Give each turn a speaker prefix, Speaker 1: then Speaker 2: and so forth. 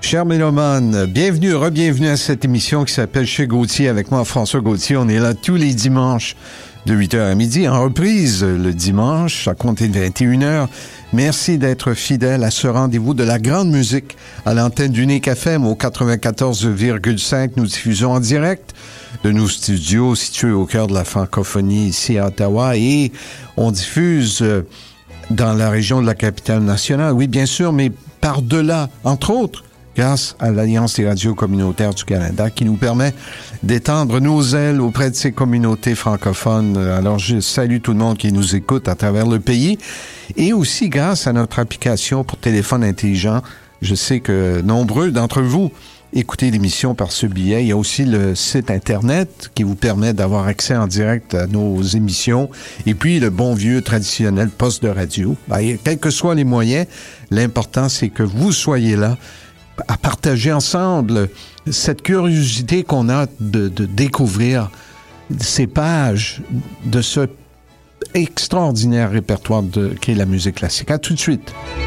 Speaker 1: Chers mélomanes, bienvenue à cette émission qui s'appelle Chez Gauthier avec moi, François Gauthier. On est là tous les dimanches de 8h à midi, en reprise le dimanche, à compter de 21h. Merci d'être fidèle à ce rendez-vous de la grande musique à l'antenne d'Unique FM au 94,5. Nous diffusons en direct de nos studios situés au cœur de la francophonie ici à Ottawa et on diffuse dans la région de la capitale nationale. Oui, bien sûr, mais par-delà, entre autres, grâce à l'Alliance des radios communautaires du Canada qui nous permet d'étendre nos ailes auprès de ces communautés francophones. Alors, je salue tout le monde qui nous écoute à travers le pays et aussi grâce à notre application pour téléphone intelligent. Je sais que nombreux d'entre vous écoutez l'émission par ce biais. Il y a aussi le site Internet qui vous permet d'avoir accès en direct à nos émissions. Et puis, le bon vieux traditionnel poste de radio. Quels que soient les moyens, l'important, c'est que vous soyez là à partager ensemble cette curiosité qu'on a de découvrir ces pages de ce extraordinaire répertoire qu'est la musique classique. À tout de suite.